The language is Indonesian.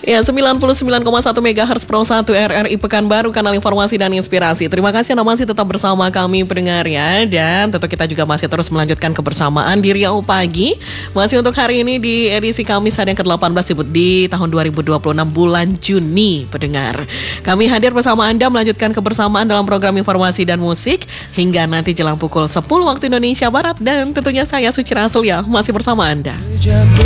Ya, 99,1 MHz Pro 1 RRI Pekanbaru, kanal informasi dan inspirasi. Terima kasih Anda masih tetap bersama kami pendengar ya. Dan tentu kita juga masih terus melanjutkan kebersamaan di Riau Pagi. Masih untuk hari ini di edisi Kamis hari yang ke-18 di tahun 2026 bulan Juni pendengar. Kami hadir bersama Anda melanjutkan kebersamaan dalam program informasi dan musik hingga nanti jelang pukul 10 waktu Indonesia Barat. Dan tentunya saya Suci Rasul ya masih bersama Anda.